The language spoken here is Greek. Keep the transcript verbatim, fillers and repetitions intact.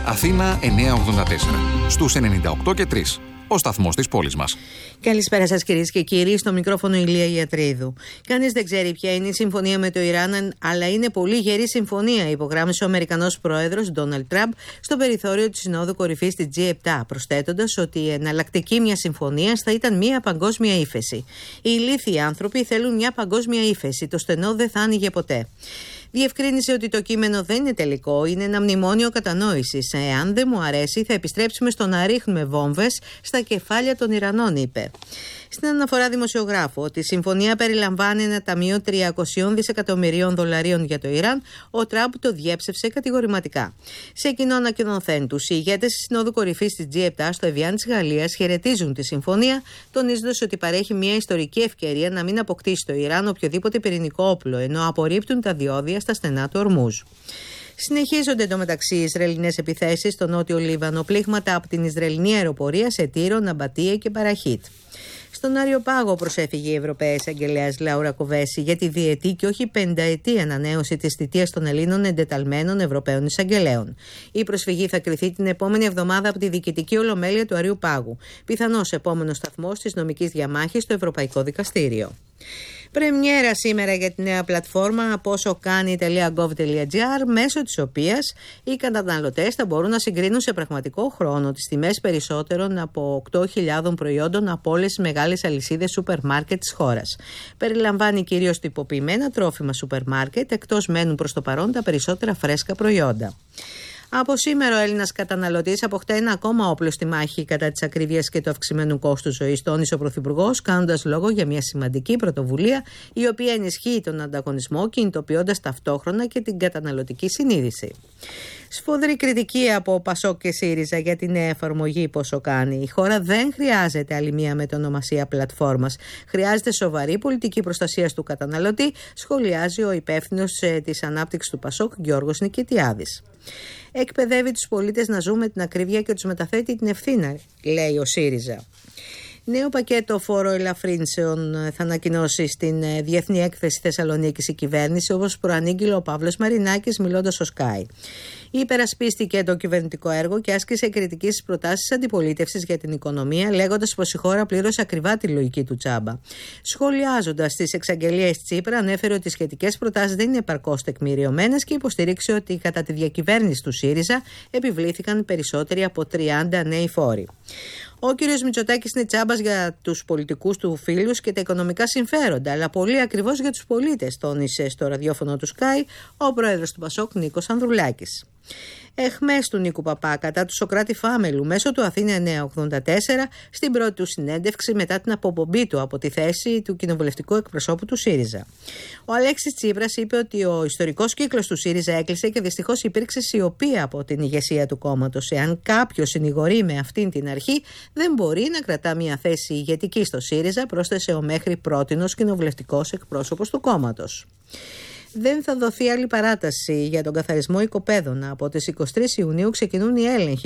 Αθήνα εννιακόσια ογδόντα τέσσερα. Στους ενενήντα οκτώ και τρία. Ο σταθμός της πόλης μας. Καλησπέρα σας κυρίες και κύριοι, στο μικρόφωνο Ηλία Ιατρίδου. Κανείς δεν ξέρει ποια είναι η συμφωνία με το Ιράν, αλλά είναι πολύ γερή συμφωνία, υπογράμμισε ο Αμερικανός πρόεδρος Ντόναλντ Τραμπ στο περιθώριο της Συνόδου Κορυφής της τζι επτά, προσθέτοντας ότι η εναλλακτική μια συμφωνία θα ήταν μια παγκόσμια ύφεση. Οι ηλίθιοι άνθρωποι θέλουν μια παγκόσμια ύφεση, το στενό δεν θα άνοιγε ποτέ. Διευκρίνησε ότι το κείμενο δεν είναι τελικό, είναι ένα μνημόνιο κατανόησης. Εάν δεν μου αρέσει, θα επιστρέψουμε στο να ρίχνουμε βόμβες στα κεφάλια των Ιρανών, είπε. Στην αναφορά δημοσιογράφου ότι η συμφωνία περιλαμβάνει ένα ταμείο τριακόσια δισεκατομμυρίων δολαρίων για το Ιράν, ο Τραμπ το διέψευσε κατηγορηματικά. Σε κοινό ανακοινωθέν τους, οι ηγέτες της Συνόδου Κορυφής της τζι επτά στο Εβιάν της Γαλλίας χαιρετίζουν τη συμφωνία, τονίζοντας ότι παρέχει μια ιστορική ευκαιρία να μην αποκτήσει το Ιράν οποιοδήποτε πυρηνικό όπλο, ενώ απορρίπτουν τα διόδια στα στενά του Ορμούζ. Συνεχίζονται εντωμεταξύ οι Ισραηλινές επιθέσεις στο νότιο Λίβανο, πλήγματα από την Ισραηλινή αεροπορία σε Τύρο, Ναμπατία και Παραχίτ. Στον Άριο Πάγο προσέφυγε η Ευρωπαία Εισαγγελέας Λάουρα Κοβέση για τη διετή και όχι πενταετή ανανέωση της θητείας των Ελλήνων εντεταλμένων Ευρωπαίων Εισαγγελέων. Η προσφυγή θα κριθεί την επόμενη εβδομάδα από τη Διοικητική Ολομέλεια του Αρείου Πάγου, πιθανώς επόμενος σταθμός της νομικής διαμάχης στο Ευρωπαϊκό Δικαστήριο. Πρεμιέρα σήμερα για τη νέα πλατφόρμα πόσοκάνει τελεία γκοβ τελεία τζι άρ, μέσω της οποίας οι καταναλωτές θα μπορούν να συγκρίνουν σε πραγματικό χρόνο τις τιμές περισσότερων από οκτώ χιλιάδες προϊόντων από όλες τις μεγάλες αλυσίδες σούπερ μάρκετ της χώρας. Περιλαμβάνει κυρίως τυποποιημένα τρόφιμα σούπερ μάρκετ, εκτός μένουν προς το παρόν τα περισσότερα φρέσκα προϊόντα. Από σήμερα ο Έλληνας καταναλωτής αποκτά ένα ακόμα όπλο στη μάχη κατά της ακρίβειας και του αυξημένου κόστου ζωής, τόνισε ο Πρωθυπουργός, κάνοντας λόγο για μια σημαντική πρωτοβουλία η οποία ενισχύει τον ανταγωνισμό, κινητοποιώντας ταυτόχρονα και την καταναλωτική συνείδηση. Σφοδρή κριτική από Πασόκ και ΣΥΡΙΖΑ για την νέα εφαρμογή ποσοκάνη. Η χώρα δεν χρειάζεται άλλη μία μετονομασία πλατφόρμας. Χρειάζεται σοβαρή πολιτική προστασία του καταναλωτή, σχολιάζει ο υπεύθυνος της ανάπτυξης του Πασόκ, Γιώργος Νικητιάδης. Εκπαιδεύει τους πολίτες να ζουν με την ακρίβεια και τους μεταθέτει την ευθύνη, λέει ο ΣΥΡΙΖΑ. Νέο πακέτο φόρο-ελαφρύνσεων θα ανακοινώσει στην Διεθνή Έκθεση Θεσσαλονίκης η κυβέρνηση, όπως προανήγγειλε ο Παύλος Μαρινάκης μιλώντας στο Sky. Υπερασπίστηκε το κυβερνητικό έργο και άσκησε κριτική στις προτάσεις αντιπολίτευσης για την οικονομία, λέγοντας πως η χώρα πλήρωσε ακριβά τη λογική του τσάμπα. Σχολιάζοντας τις εξαγγελίες Τσίπρα, ανέφερε ότι οι σχετικές προτάσεις δεν είναι επαρκώς τεκμηριωμένες και υποστηρίξε ότι κατά τη διακυβέρνηση του ΣΥΡΙΖΑ επιβλήθηκαν περισσότεροι από τριάντα νέοι φόροι. Ο κ. Μητσοτάκης είναι τσάμπας για τους πολιτικούς του φίλους και τα οικονομικά συμφέροντα, αλλά πολύ ακριβώς για τους πολίτες, τόνισε στο ραδιόφωνο του Sky ο πρόεδρος του Πασόκ Νίκος Ανδρουλάκης. Εχμές του Νίκου Παπά κατά του Σωκράτη Φάμελου μέσω του Αθήνα εννιακόσια ογδόντα τέσσερα στην πρώτη του συνέντευξη μετά την αποπομπή του από τη θέση του κοινοβουλευτικού εκπροσώπου του ΣΥΡΙΖΑ. Ο Αλέξης Τσίπρας είπε ότι ο ιστορικός κύκλος του ΣΥΡΙΖΑ έκλεισε και δυστυχώς υπήρξε σιωπή από την ηγεσία του κόμματος. Εάν κάποιος συνηγορεί με αυτήν την αρχή, δεν μπορεί να κρατά μια θέση ηγετική στο ΣΥΡΙΖΑ, πρόσθεσε ο μέχρι πρότινος κοινοβουλευτικός εκπρόσωπος του κόμματος. Δεν θα δοθεί άλλη παράταση για τον καθαρισμό οικοπαίδων. Από τις εικοστή τρίτη Ιουνίου ξεκινούν οι έλεγχοι